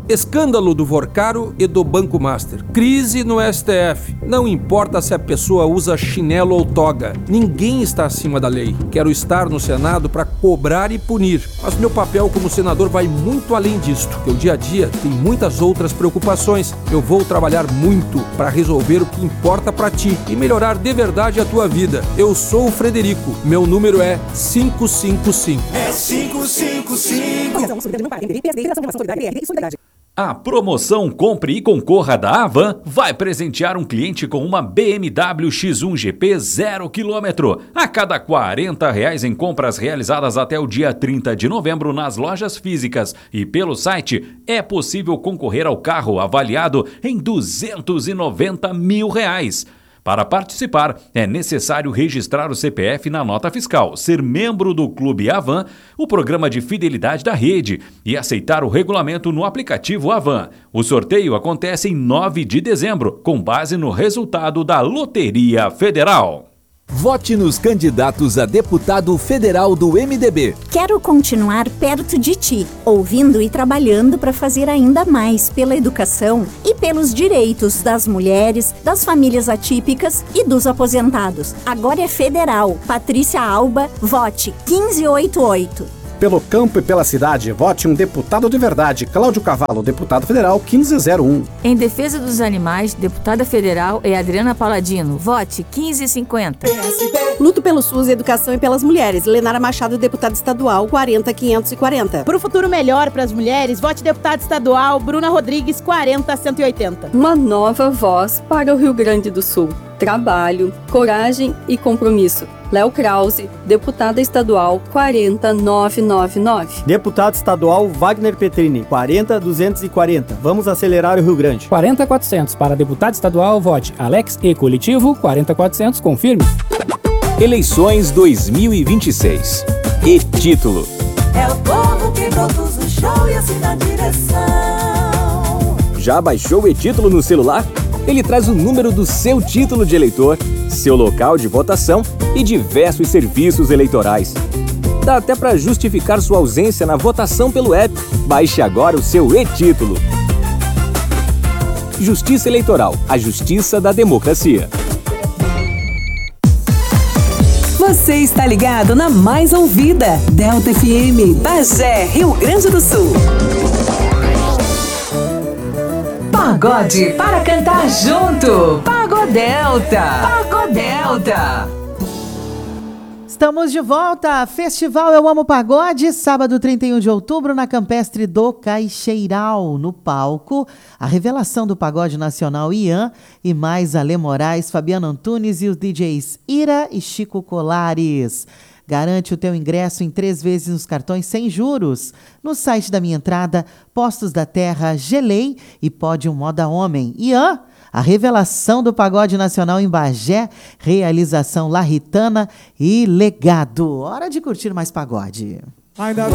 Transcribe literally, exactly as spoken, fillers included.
Escândalo do Vorcaro e do Banco Master. Crise no S T F. Não importa se a pessoa usa chinelo ou toga. Ninguém está acima da lei. Quero estar no Senado para cobrar e punir. Mas meu papel como senador vai muito além disto. Porque o dia a dia tem muitas outras preocupações. Eu vou trabalhar muito para resolver o que importa para ti e melhorar de verdade a tua vida. Eu sou o Frederico. Meu número é cinco cinco cinco. É cinco cinco cinco. A promoção Compre e Concorra da Avan vai presentear um cliente com uma B M W X um G P zero quilômetro. A cada quarenta reais em compras realizadas até o dia trinta de novembro nas lojas físicas e pelo site, é possível concorrer ao carro avaliado em duzentos e noventa mil reais. Para participar, é necessário registrar o C P F na nota fiscal, ser membro do Clube Avan, o programa de fidelidade da rede e aceitar o regulamento no aplicativo Avan. O sorteio acontece em nove de dezembro, com base no resultado da Loteria Federal. Vote nos candidatos a deputado federal do M D B. Quero continuar perto de ti, ouvindo e trabalhando para fazer ainda mais pela educação e pelos direitos das mulheres, das famílias atípicas e dos aposentados. Agora é federal. Patrícia Alba, vote quinze oitenta e oito. Pelo campo e pela cidade, vote um deputado de verdade. Cláudio Cavalo, deputado federal quinze zero um. Em defesa dos animais, deputada federal é Adriana Paladino. Vote quinze cinquenta. Luto pelo SUS, educação e pelas mulheres. Lenara Machado, deputada estadual quarenta quinhentos e quarenta. Para o futuro melhor para as mulheres, vote deputada estadual Bruna Rodrigues quarenta cento e oitenta. Uma nova voz para o Rio Grande do Sul. Trabalho, coragem e compromisso. Léo Krause, deputada estadual quarenta novecentos e noventa e nove. Deputado estadual Wagner Petrini, quarenta duzentos e quarenta. Vamos acelerar o Rio Grande. quarenta quatrocentos para deputado estadual, vote Alex E Coletivo, quarenta quatrocentos, confirme. Eleições dois mil e vinte e seis. E título. É o povo que produz o show e assina a direção. Já baixou o e-título no celular? Ele traz o número do seu título de eleitor, seu local de votação e diversos serviços eleitorais. Dá até para justificar sua ausência na votação pelo app. Baixe agora o seu e-título. Justiça Eleitoral, a justiça da democracia. Você está ligado na mais ouvida, Delta F M, Bagé, Rio Grande do Sul. Pagode para cantar junto. Pagodelta. Pagodelta. Estamos de volta. Festival Eu Amo Pagode, sábado trinta e um de outubro, na Campestre do Caixeiral. No palco, a revelação do pagode nacional Ian e mais Ale Moraes, Fabiano Antunes e os D Js Ira e Chico Colares. Garante o teu ingresso em três vezes nos cartões sem juros. No site da Minha Entrada, Postos da Terra, Gelei e Pódio Moda Homem. Ian, a revelação do pagode nacional em Bagé, realização Larritana e Legado. Hora de curtir mais pagode. Ainda